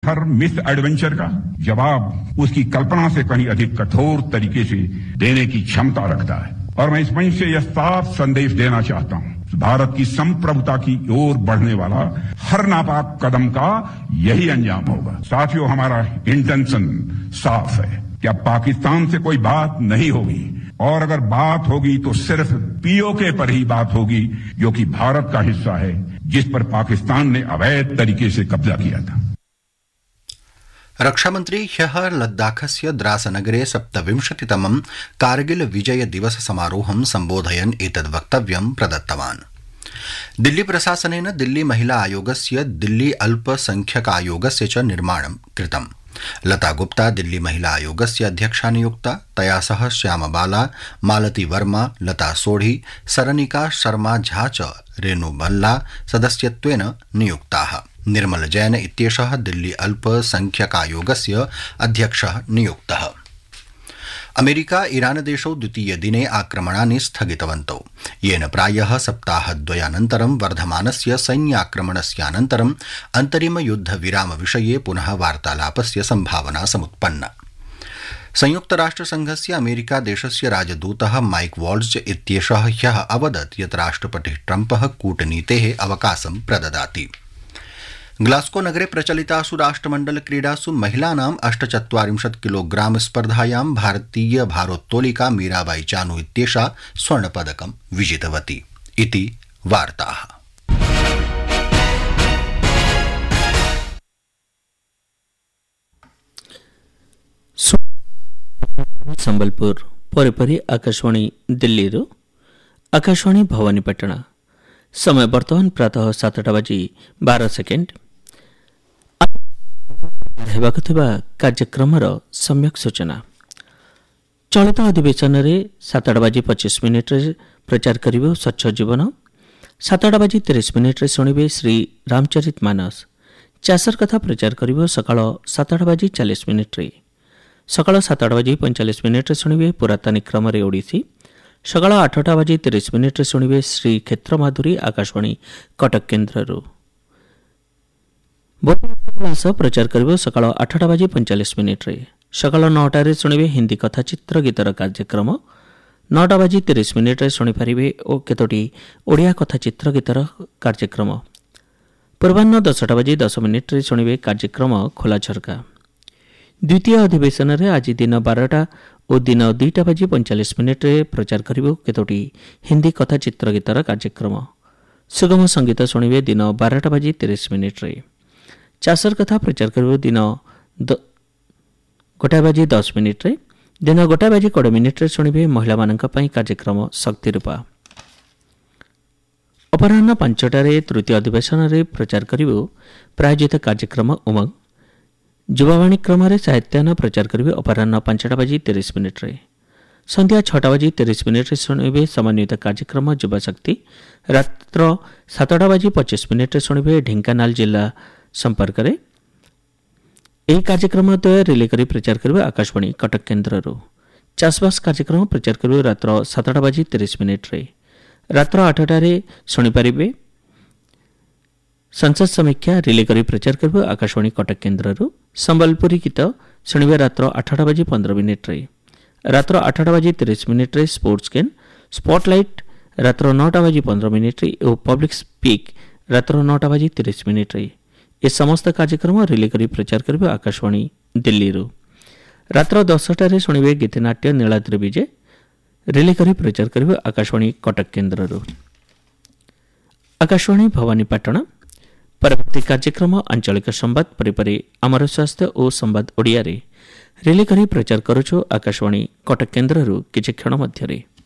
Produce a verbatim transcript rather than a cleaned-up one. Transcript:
हर miss adventure का जवाब उसकी कल्पना से कहीं अधिक कठोर तरीके से देने की क्षमता रखता है। और मैं इस मंच से यह साफ संदेश देना चाहता हूं, भारत की संप्रभुता की ओर बढ़ने वाला हर नापाक कदम का यही अंजाम होगा। साथियों, हमारा इंटेंशन साफ है कि अब पाकिस्तान से कोई बात नहीं होगी, और अगर बात होगी तो सिर्फ पीओके पर ही बात होगी, जो कि भारत का हिस्सा है, जिस पर पाकिस्तान ने अवैध तरीके से कब्जा किया था। रक्षामन्त्री ह्यः लद्दाखस्य द्रासनगरे सप्तविंशतितमं कारगिल विजय दिवस समारोहं सम्बोधयन् एतद् वक्तव्यं प्रदत्तवान्। दिल्ली प्रशासनेन दिल्ली महिला आयोगस्य दिल्ली अल्पसंख्यकायोगस्य च निर्माणं कृतम्। लता गुप्ता दिल्ली महिला आयोगस्य अध्यक्षा नियुक्ता, तया सह श्यामबाला, मालती वर्मा, लता सोढ़ी, सरनिका शर्मा झा च रेणु भल्ला सदस्यत्वेन नियुक्ताः। निर्मल जैन इत्येषः दिल्ली अल्पसंख्यकायोगस्य अध्यक्षः नियुक्तः। अमेरिका ईरान देशौ द्वितीय दिने आक्रमणानि स्थगितवन्तौ, येन प्रायः सप्ताहद्वयानन्तरं वर्धमानस्य सैन्याक्रमणस्यानन्तरं अन्तरिम युद्ध विराम विषये पुनः वार्तालापस्य सम्भावना समुत्पन्ना। संयुक्तराष्ट्रसंघस्य अमेरिका देशस्य राजदूतः माइक वॉल्ज इत्येषः ह्यः अवदत् यत् राष्ट्रपतिः ट्रम्पः कूटनीतेः अवकाशं प्रददाति। ग्लास्को नगरे प्रचलितासु राष्ट्रमण्डल क्रीडासु महिलानाम् अष्टचत्वारिंशत् किलोग्राम स्पर्धायां भारतीय भारोत्तोलिका मीराबाई चानू इत्येषा स्वर्णपदकं विजितवती। इति वार्ताः। संबलपुर परे परे आकाशवाणी दिल्ली आकाशवाणी भवानीपटना समय बर्तमान प्रातः सातटा बाजी बार सेकेंड। कार्यक्रम सम्यक सूचना। चलित अधिवेशन में सातटा बाजी पचीस मिनिट प्रचार करिबे स्वच्छ जीवन। सातटा बाजी तीस मिनिट शुणिबे श्री रामचरित मानस। चाषर कथा प्रचार करिबे सकाळ सातटा बाजी चालीस मिनिट। सकाळ सातटा बाजी पैंचालीस मिनिट शुणिबे पुरातनी क्रम ओडिसी। सकाळ आठटा बाजी तीस मिनिट शुणिबे श्री क्षेत्र माधुरी आकाशवाणी कटक केन्द्र। प्रचार करिबे सकाळ आठटा बाजी पैंचालीस मिनिट। सकाळ नौटारे शुणिबे हिंदी कथा चित्र गीतर कार्यक्रम। नौटा बाजी तीस मिनिट शुणिपारे और केतोटी ओडिया कथा चित्र गीतर कार्यक्रम। पूर्वाह्न दसटा बाजी दस मिनिट शुणिबे कार्यक्रम खोला झरका। द्वितीय अधिवेशन में आज दिन बारटा और दिन दुईटा बाजी पैंचालीस मिनिट प्रचार करिबे केतोटी हिंदी कथा चित्र गीतर कार्यक्रम। सुगम संगीत शुणिबे दिन बारटा बाजी तीस मिनिट। चाषर कथा प्रचार करिबे दिन गोटाए बाजी दस मिनिट। दिन गोटाए बाजी कोड़े मिनिट शुणिबे महिला मानक पई कार्यक्रम शक्ति रूपा। अपराह्न पांचटारे तृतीय अधिवेशन में प्रचार करिबे प्रायोजित कार्यक्रम उमंग। युवावाणी क्रम साहित्यान प्रचार करिबे अपराह्न पांचटा बाजी तीस मिनिट। संध्या छटा बाजी तीस मिनिट शुणिबे समन्वित कार्यक्रम युवाशक्ति। रात्र सातटा बाजी पचीस मिनिट शुणिबे ढेंकानाल जिला संपर्क रे। यह कार्यक्रम द्वय रिले करी प्रचार करिबे आकाशवाणी कटक केन्द्र। चाषबास कार्यक्रम प्रचार करिबे रात्र सातटा बाजी तीस मिनिट। रात्र आठटारे शुणिपारे संसद समीक्षा रिले करी प्रचार करिबे आकाशवाणी कटक केन्द्र। संबलपुरी गीत शुणिबे रात्र आठटा बाजी पंद्रह मिनिट। रात्र आठटा बाजी तीस मिनिट स्पोर्ट्स गेन स्पॉटलाइट रात्र नौटा बाजी पंद्रह मिनिट और पब्लिक स्पीक रात्र नौटा बाजी तीस मिनिट। ये समस्त कार्यक्रम रिले करी प्रचार करिबे आकाशवाणी दिल्ली। रात्र दसटारे शुणिबे गीतनाट्य नीलाद्रि विजय रिले करी प्रचार करिबे आकाशवाणी कटक केन्द्र। आकाशवाणी भवानीपाटना परवर्ती कार्यक्रम आंचलिक संवाद परिपरि आमर स्वास्थ्य और संवाद ओडिया रे रिले करी प्रचार करुछु आकाशवाणी कटक केन्द्र किछि क्षण मध्यरे।